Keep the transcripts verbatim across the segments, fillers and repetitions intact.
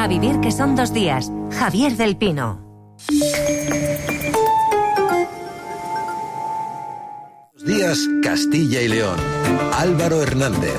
vivir que son dos días. Javier del Pino. Buenos días, Castilla y León. Álvaro Hernández.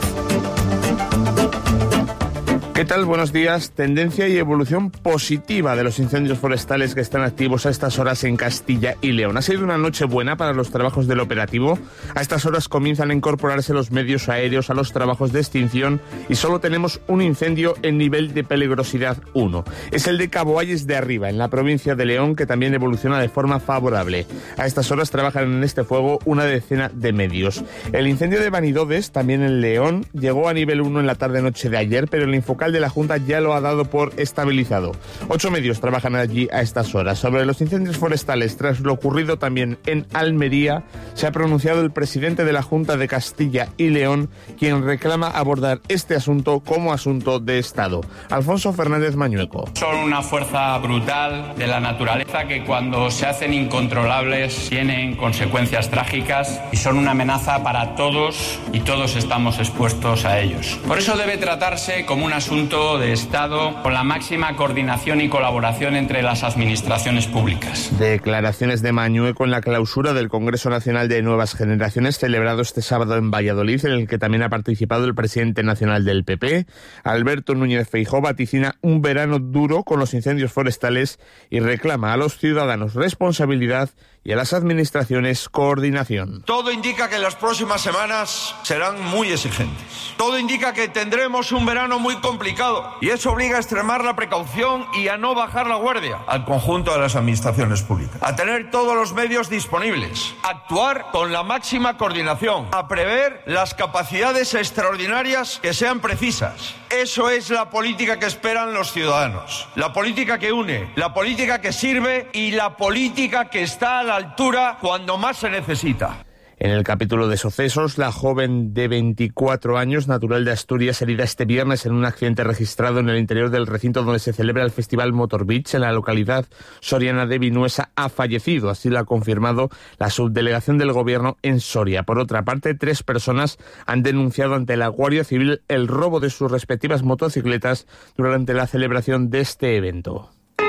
¿Qué tal? Buenos días. Tendencia y evolución positiva de los incendios forestales que están activos a estas horas en Castilla y León. Ha sido una noche buena para los trabajos del operativo. A estas horas comienzan a incorporarse los medios aéreos a los trabajos de extinción y solo tenemos un incendio en nivel de peligrosidad uno. Es el de Cabo Ayes de Arriba, en la provincia de León, que también evoluciona de forma favorable. A estas horas trabajan en este fuego una decena de medios. El incendio de Vanidodes, también en León, llegó a nivel uno en la tarde-noche de ayer, pero el Infocal de la Junta ya lo ha dado por estabilizado. Ocho medios trabajan allí a estas horas. Sobre los incendios forestales, tras lo ocurrido también en Almería, se ha pronunciado el presidente de la Junta de Castilla y León, quien reclama abordar este asunto como asunto de Estado. Alfonso Fernández Mañueco. Son una fuerza brutal de la naturaleza que cuando se hacen incontrolables tienen consecuencias trágicas y son una amenaza para todos y todos estamos expuestos a ellos. Por eso debe tratarse como un asunto de Estado con la máxima coordinación y colaboración entre las administraciones públicas. Declaraciones de Mañueco en la clausura del Congreso Nacional de Nuevas Generaciones celebrado este sábado en Valladolid, en el que también ha participado el presidente nacional del P P. Alberto Núñez Feijóo vaticina un verano duro con los incendios forestales y reclama a los ciudadanos responsabilidad y a las administraciones coordinación. Todo indica que las próximas semanas serán muy exigentes. Todo indica que tendremos un verano muy complicado y eso obliga a extremar la precaución y a no bajar la guardia al conjunto de las administraciones públicas. A tener todos los medios disponibles, a actuar con la máxima coordinación, a prever las capacidades extraordinarias que sean precisas. Eso es la política que esperan los ciudadanos. La política que une, la política que sirve y la política que está a la altura cuando más se necesita. En el capítulo de sucesos, la joven de veinticuatro años, natural de Asturias, herida este viernes en un accidente registrado en el interior del recinto donde se celebra el Festival Motor Beach en la localidad soriana de Vinuesa, ha fallecido. Así lo ha confirmado la subdelegación del Gobierno en Soria. Por otra parte, tres personas han denunciado ante la Guardia Civil el robo de sus respectivas motocicletas durante la celebración de este evento.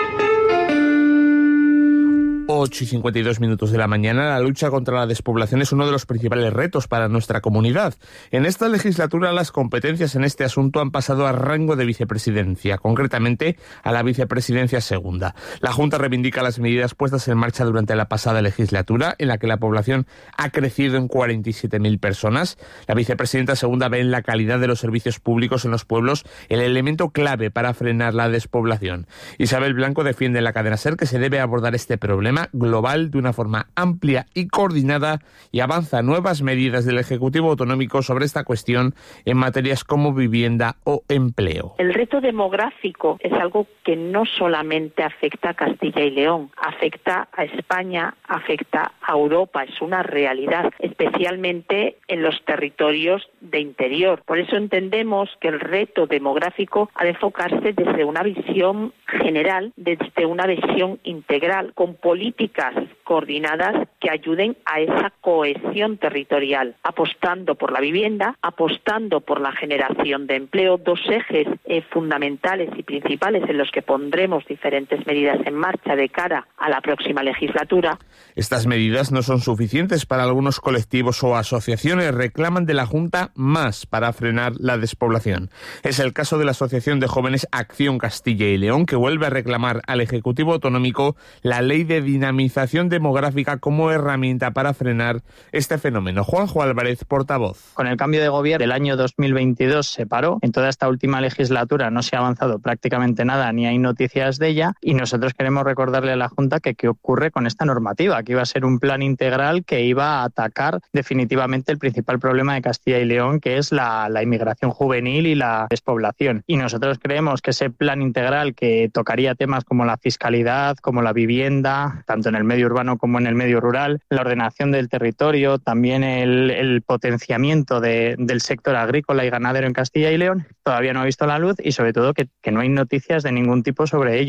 ocho y cincuenta y dos minutos de la mañana. La lucha contra la despoblación es uno de los principales retos para nuestra comunidad. En esta legislatura las competencias en este asunto han pasado a rango de vicepresidencia, concretamente a la vicepresidencia segunda. La Junta reivindica las medidas puestas en marcha durante la pasada legislatura, en la que la población ha crecido en cuarenta y siete mil personas. La vicepresidenta segunda ve en la calidad de los servicios públicos en los pueblos el elemento clave para frenar la despoblación. Isabel Blanco defiende en la cadena SER que se debe abordar este problema global de una forma amplia y coordinada y avanza nuevas medidas del Ejecutivo Autonómico sobre esta cuestión en materias como vivienda o empleo. El reto demográfico es algo que no solamente afecta a Castilla y León, afecta a España, afecta a Europa, es una realidad, especialmente en los territorios de interior. Por eso entendemos que el reto demográfico ha de enfocarse desde una visión general, desde una visión integral, con políticas coordinadas que ayuden a esa cohesión territorial, apostando por la vivienda, apostando por la generación de empleo, dos ejes eh, fundamentales y principales en los que pondremos diferentes medidas en marcha de cara a la próxima legislatura. Estas medidas no son suficientes para algunos colectivos o asociaciones, reclaman de la Junta más para frenar la despoblación. Es el caso de la Asociación de Jóvenes Acción Castilla y León, que vuelve a reclamar al Ejecutivo Autonómico la ley de dinamización demográfica como herramienta para frenar este fenómeno. Juanjo Álvarez, portavoz. Con el cambio de gobierno del año dos mil veintidós se paró. En toda esta última legislatura no se ha avanzado prácticamente nada, ni hay noticias de ella, y nosotros queremos recordarle a la Junta que qué ocurre con esta normativa, que iba a ser un plan integral que iba a atacar definitivamente el principal problema de Castilla y León, que es la, la inmigración juvenil y la despoblación. Y nosotros creemos que ese plan integral que tocaría temas como la fiscalidad, como la vivienda, tanto en el medio urbano como en el medio rural, la ordenación del territorio, también el, el potenciamiento de, del sector agrícola y ganadero en Castilla y León, todavía no ha visto la luz y sobre todo que, que no hay noticias de ningún tipo sobre ello.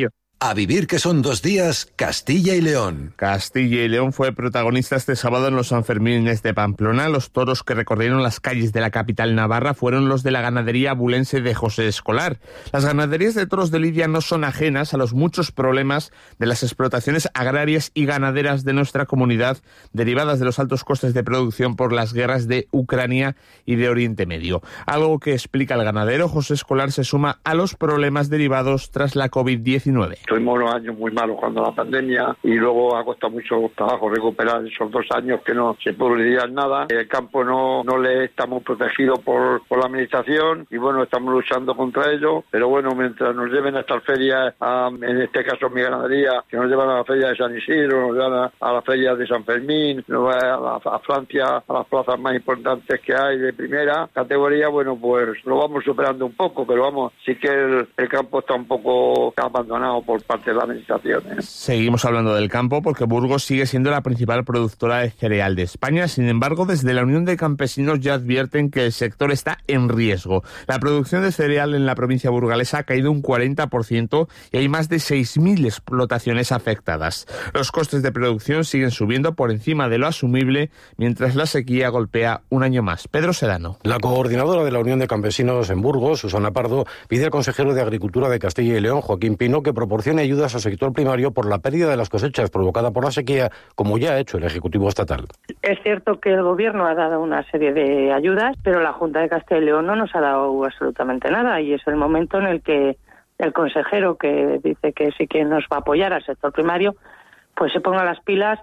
A vivir que son dos días, Castilla y León. Castilla y León fue protagonista este sábado en los Sanfermines de Pamplona. Los toros que recorrieron las calles de la capital navarra fueron los de la ganadería abulense de José Escolar. Las ganaderías de toros de Lidia no son ajenas a los muchos problemas de las explotaciones agrarias y ganaderas de nuestra comunidad, derivadas de los altos costes de producción por las guerras de Ucrania y de Oriente Medio. Algo que explica el ganadero José Escolar se suma a los problemas derivados tras la covid diecinueve. Tuvimos unos años muy malos cuando la pandemia y luego ha costado mucho trabajo recuperar esos dos años que no se pudo lidiar nada. El campo no, no le estamos protegidos por, por la administración y bueno, estamos luchando contra ello, pero bueno, mientras nos lleven a estas ferias, a, en este caso mi ganadería, que nos llevan a la feria de San Isidro, nos llevan a, a la feria de San Fermín, nos van a, a, a Francia, a las plazas más importantes que hay de primera categoría, bueno, pues lo vamos superando un poco, pero vamos, sí que el, el campo está un poco abandonado por parte de la administración, ¿eh? Seguimos hablando del campo porque Burgos sigue siendo la principal productora de cereal de España. Sin embargo, desde la Unión de Campesinos ya advierten que el sector está en riesgo. La producción de cereal en la provincia burgalesa ha caído un cuarenta por ciento y hay más de seis mil explotaciones afectadas. Los costes de producción siguen subiendo por encima de lo asumible mientras la sequía golpea un año más. Pedro Sedano. La coordinadora de la Unión de Campesinos en Burgos, Susana Pardo, pide al consejero de Agricultura de Castilla y León, Joaquín Pino, que proporcione ayudas al sector primario por la pérdida de las cosechas provocada por la sequía, como ya ha hecho el Ejecutivo Estatal. Es cierto que el Gobierno ha dado una serie de ayudas, pero la Junta de Castilla y León no nos ha dado absolutamente nada y es el momento en el que el consejero, que dice que sí que nos va a apoyar al sector primario, pues se ponga las pilas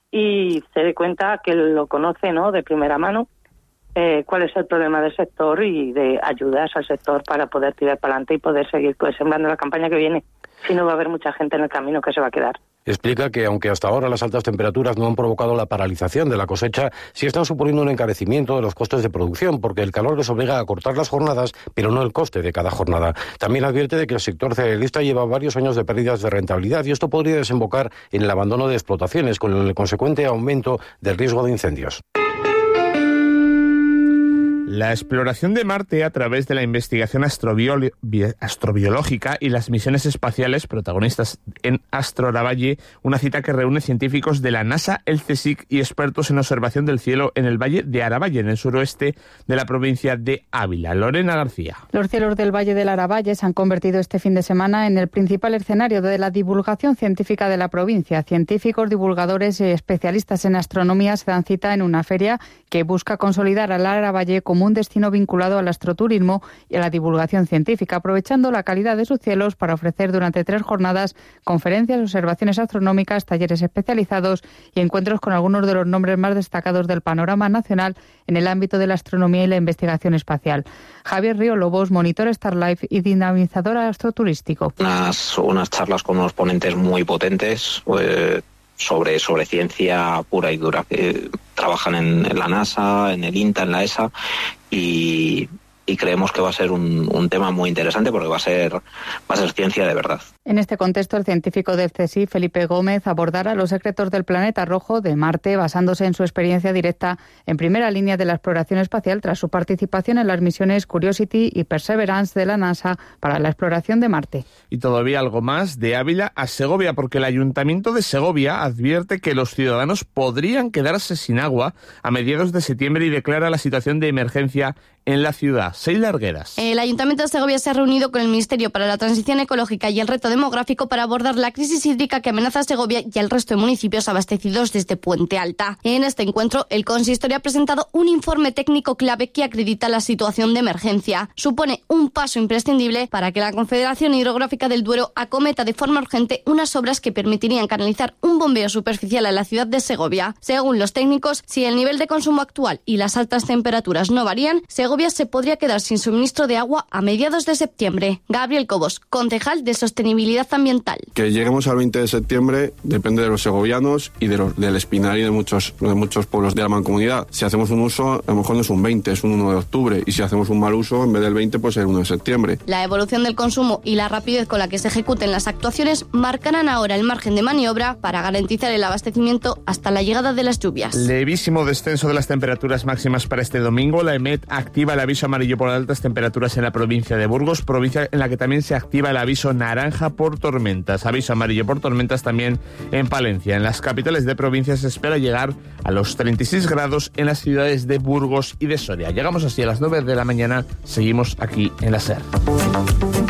y se dé cuenta que lo conoce, ¿no?, de primera mano, eh, cuál es el problema del sector y de ayudas al sector para poder tirar para adelante y poder seguir pues, sembrando la campaña que viene. Si no, va a haber mucha gente en el camino que se va a quedar. Explica que, aunque hasta ahora las altas temperaturas no han provocado la paralización de la cosecha, sí están suponiendo un encarecimiento de los costes de producción, porque el calor les obliga a cortar las jornadas, pero no el coste de cada jornada. También advierte de que el sector cerealista lleva varios años de pérdidas de rentabilidad y esto podría desembocar en el abandono de explotaciones, con el consecuente aumento del riesgo de incendios. La exploración de Marte a través de la investigación astrobiolo- astrobiológica y las misiones espaciales protagonistas en Astroravalle, una cita que reúne científicos de la NASA, el CSIC y expertos en observación del cielo en el Valle de Aravalle, en el suroeste de la provincia de Ávila. Lorena García. Los cielos del Valle del Aravalle se han convertido este fin de semana en el principal escenario de la divulgación científica de la provincia. Científicos, divulgadores y especialistas en astronomía se dan cita en una feria que busca consolidar al Aravalle como un destino vinculado al astroturismo y a la divulgación científica, aprovechando la calidad de sus cielos para ofrecer durante tres jornadas conferencias, observaciones astronómicas, talleres especializados y encuentros con algunos de los nombres más destacados del panorama nacional en el ámbito de la astronomía y la investigación espacial. Javier Río Lobos, monitor Starlife y dinamizador astroturístico. Unas, unas charlas con unos ponentes muy potentes, pues, sobre, sobre ciencia pura y dura, que trabajan en, en la NASA, en el INTA, en la ESA, y, y creemos que va a ser un, un tema muy interesante porque va a ser, va a ser ciencia de verdad. En este contexto, el científico del CSIC, Felipe Gómez, abordará los secretos del planeta rojo de Marte, basándose en su experiencia directa en primera línea de la exploración espacial tras su participación en las misiones Curiosity y Perseverance de la NASA para la exploración de Marte. Y todavía algo más, de Ávila a Segovia, porque el Ayuntamiento de Segovia advierte que los ciudadanos podrían quedarse sin agua a mediados de septiembre y declara la situación de emergencia en la ciudad. Seis Largueras. El Ayuntamiento de Segovia se ha reunido con el Ministerio para la Transición Ecológica y el Reto Demográfico para abordar la crisis hídrica que amenaza a Segovia y al resto de municipios abastecidos desde Puente Alta. En este encuentro, el consistorio ha presentado un informe técnico clave que acredita la situación de emergencia. Supone un paso imprescindible para que la Confederación Hidrográfica del Duero acometa de forma urgente unas obras que permitirían canalizar un bombeo superficial a la ciudad de Segovia. Según los técnicos, si el nivel de consumo actual y las altas temperaturas no varían, Segovia se podría quedar sin suministro de agua a mediados de septiembre. Gabriel Cobos, concejal de Sostenibilidad Ambiental. Que lleguemos al veinte de septiembre depende de los segovianos y de los, del Espinar y de muchos, de muchos pueblos de la mancomunidad. Si hacemos un uso, a lo mejor no es un veinte, es un uno de octubre. Y si hacemos un mal uso, en vez del veinte, pues es el uno de septiembre. La evolución del consumo y la rapidez con la que se ejecuten las actuaciones marcarán ahora el margen de maniobra para garantizar el abastecimiento hasta la llegada de las lluvias. Levísimo descenso de las temperaturas máximas para este domingo. La EMET activa activa el aviso amarillo por altas temperaturas en la provincia de Burgos, provincia en la que también se activa el aviso naranja por tormentas. Aviso amarillo por tormentas también en Palencia. En las capitales de provincia se espera llegar a los treinta y seis grados en las ciudades de Burgos y de Soria. Llegamos así a las nueve de la mañana. Seguimos aquí en la SER.